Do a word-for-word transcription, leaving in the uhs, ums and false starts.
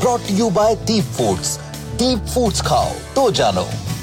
Brought you bye Deep foods. Deep foods खाओ तो जानो।